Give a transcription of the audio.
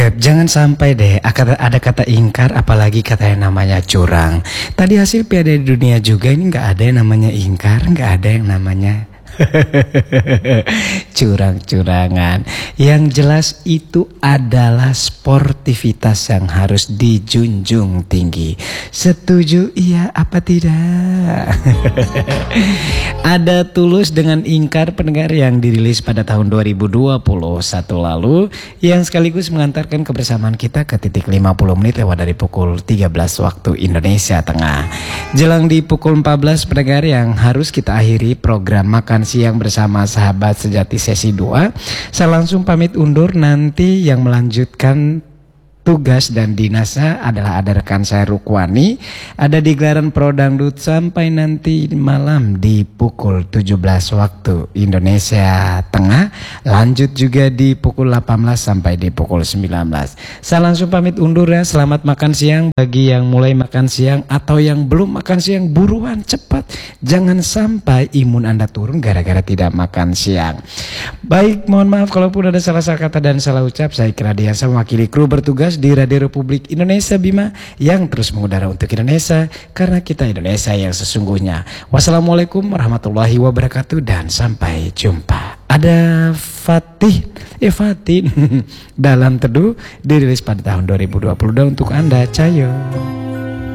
Jangan sampai deh ada kata ingkar, apalagi kata yang namanya curang. Tadi hasil Piala Dunia juga ini nggak ada yang namanya ingkar, nggak ada yang namanya curang-curangan. Yang jelas itu adalah sportivitas yang harus dijunjung tinggi. Setuju iya apa tidak? Ada Tulus dengan Ingkar pendengar yang dirilis pada tahun 2021 lalu, yang sekaligus mengantarkan kebersamaan kita ke titik 50 menit lewat dari pukul 13 waktu Indonesia Tengah. Jelang di pukul 14 pendengar yang harus kita akhiri program Makan Siang bersama sahabat sejati sesi 2. Saya langsung pamit undur, nanti yang melanjutkan tugas dan dinasnya adalah ada rekan saya Rukwani, ada di gelaran Pro Dangdut sampai nanti malam di pukul 17 waktu Indonesia Tengah, lanjut juga di pukul 18 sampai di pukul 19. Saya langsung pamit undur ya, selamat makan siang bagi yang mulai makan siang atau yang belum makan siang, buruan cepat, jangan sampai imun Anda turun gara-gara tidak makan siang. Baik, mohon maaf kalaupun ada salah-salah kata dan salah ucap. Saya Kira Diansa mewakili kru bertugas di Radio Republik Indonesia Bima yang terus mengudara untuk Indonesia, karena kita Indonesia yang sesungguhnya. Wassalamualaikum warahmatullahi wabarakatuh dan sampai jumpa. Ada Fatih dalam teduh dirilis pada tahun 2022 untuk Anda. Cayo.